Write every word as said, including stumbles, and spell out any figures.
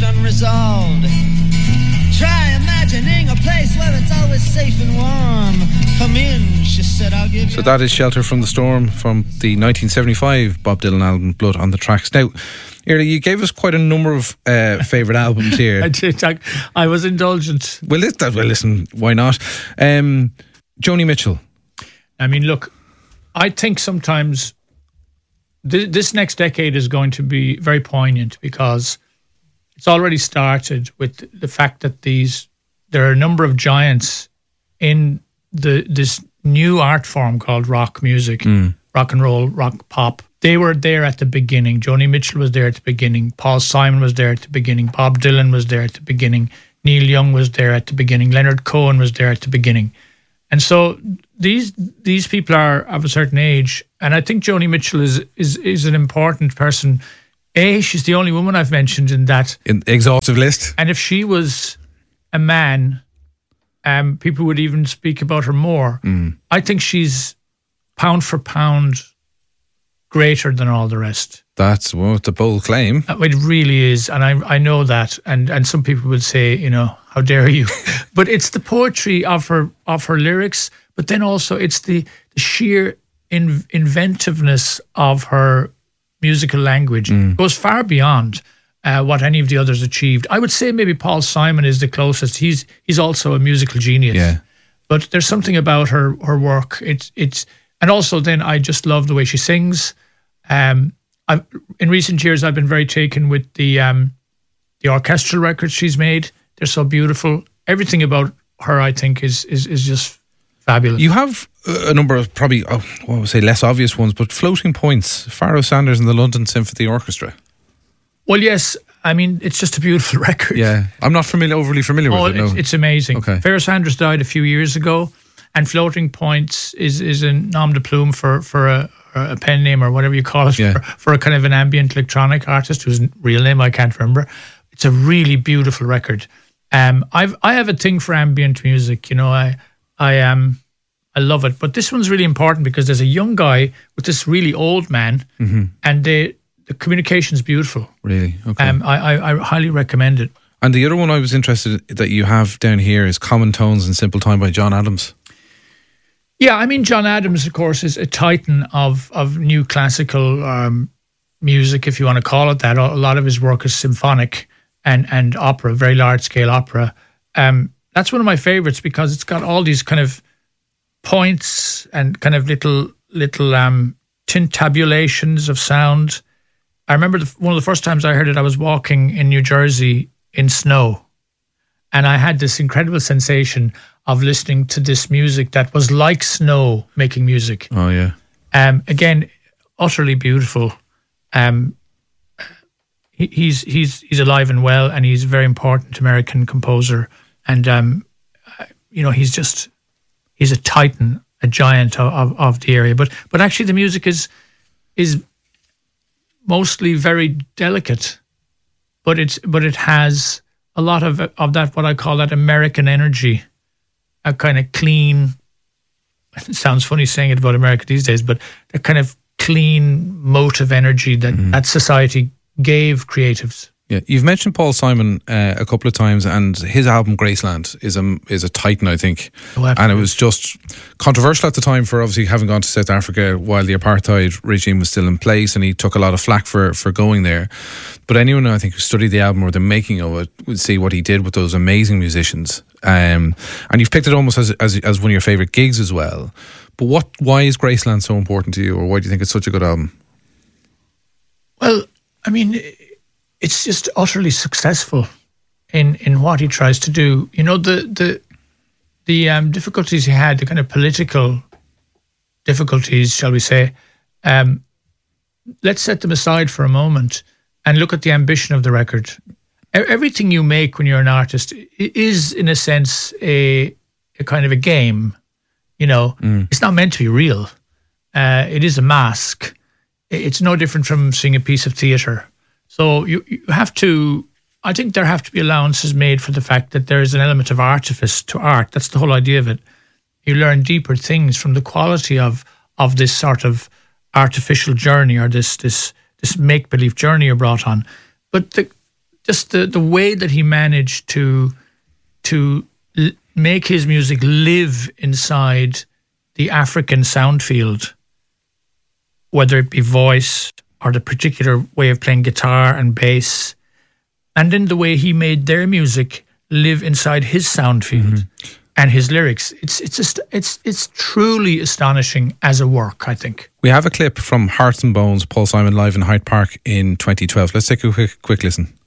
unresolved. Try imagining a place where it's always safe and warm. Come in, she said, I'll give you. So that is Shelter from the Storm from the nineteen seventy-five Bob Dylan album Blood on the Tracks. Now, Iarla, you gave us quite a number of uh, favourite albums here. I did. I, I was indulgent. Well, well, listen, why not? Um, Joni Mitchell. I mean, look, I think sometimes th- this next decade is going to be very poignant because it's already started with the fact that these there are a number of giants in the this new art form called rock music, mm. rock and roll, rock pop. They were there at the beginning. Joni Mitchell was there at the beginning. Paul Simon was there at the beginning. Bob Dylan was there at the beginning. Neil Young was there at the beginning. Leonard Cohen was there at the beginning. And so these these people are of a certain age, and I think Joni Mitchell is is is an important person. A, she's the only woman I've mentioned in that in exhaustive list. And if she was a man, um, people would even speak about her more. Mm. I think she's pound for pound greater than all the rest. That's well, it's a bold claim. It really is, and I I know that. And, and some people would say, you know, how dare you? But it's the poetry of her of her lyrics, but then also it's the, the sheer in, inventiveness of her musical language. Mm. Goes far beyond uh, what any of the others achieved. I would say maybe Paul Simon is the closest. He's he's also a musical genius. Yeah. But there's something about her her work. It's it's and also then I just love the way she sings. Um, I've, in recent years, I've been very taken with the um, the orchestral records she's made. They're so beautiful. Everything about her, I think, is is is just fabulous. You have a number of probably, oh, what would I say, less obvious ones, but Floating Points, Pharoah Sanders and the London Symphony Orchestra. Well, yes. I mean, it's just a beautiful record. Yeah, I'm not familiar, overly familiar oh, with it. It's, no. it's amazing. Okay. Pharoah Sanders died a few years ago, and Floating Points is is a nom de plume for for a. a pen name or whatever you call it, yeah. for, for a kind of an ambient electronic artist whose real name I can't remember. It's a really beautiful record. Um, I've I have a thing for ambient music. You know, I I um I love it. But this one's really important because there's a young guy with this really old man, mm-hmm. and the the communication's beautiful. Really, okay. Um, I, I I highly recommend it. And the other one I was interested that you have down here is Common Tones and Simple Time by John Adams. Yeah, I mean, John Adams, of course, is a titan of, of new classical um, music, if you want to call it that. A lot of his work is symphonic and, and opera, very large-scale opera. Um, that's one of my favourites because it's got all these kind of points and kind of little little um, tintabulations of sound. I remember the, one of the first times I heard it, I was walking in New Jersey in snow, and I had this incredible sensation of listening to this music that was like snow making music. Oh, yeah. Um, again, utterly beautiful. Um, he, he's he's he's alive and well, and he's a very important American composer. And, um, you know, he's just, he's a titan, a giant of, of, of the area. But but actually the music is is mostly very delicate, but it's but it has a lot of of that, what I call that American energy. A kind of clean, it sounds funny saying it about America these days, but a kind of clean motive energy that mm-hmm. that society gave creatives. Yeah, you've mentioned Paul Simon uh, a couple of times, and his album Graceland is a is a titan, I think. Oh, and it was just controversial at the time for obviously having gone to South Africa while the apartheid regime was still in place, and he took a lot of flack for for going there. But anyone, I think, who studied the album or the making of it would see what he did with those amazing musicians. Um, and you've picked it almost as, as as one of your favourite gigs as well. But what? Why is Graceland so important to you, or why do you think it's such a good album? Well, I mean, it's just utterly successful in, in what he tries to do. You know, the the the um, difficulties he had, the kind of political difficulties, shall we say, um, let's set them aside for a moment and look at the ambition of the record. Everything you make when you're an artist is, in a sense, a, a kind of a game. You know, mm. It's not meant to be real. Uh, it is a mask. It's no different from seeing a piece of theatre. So you, you have to, I think there have to be allowances made for the fact that there is an element of artifice to art. That's the whole idea of it. You learn deeper things from the quality of of this sort of artificial journey, or this this this make-believe journey you're brought on. But the just the, the way that he managed to to l- make his music live inside the African sound field, whether it be voice or the particular way of playing guitar and bass, and then the way he made their music live inside his sound field mm-hmm. and his lyrics. It's it's just, it's it's truly astonishing as a work, I think. We have a clip from Hearts and Bones, Paul Simon live in Hyde Park in twenty twelve. Let's take a quick, quick listen.